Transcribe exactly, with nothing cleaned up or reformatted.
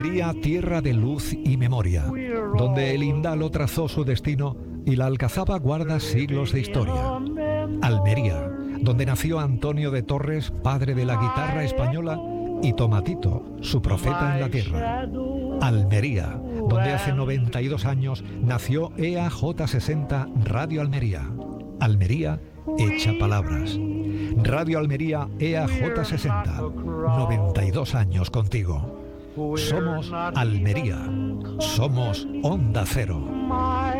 Almería, tierra de luz y memoria, donde el Indalo trazó su destino y la Alcazaba guarda siglos de historia. Almería, donde nació Antonio de Torres, padre de la guitarra española, y Tomatito, su profeta en la tierra. Almería, donde hace noventa y dos años nació E A J sesenta Radio Almería. Almería hecha palabras. Radio Almería E A J sesenta, noventa y dos años contigo. Somos Almería, somos Onda Cero.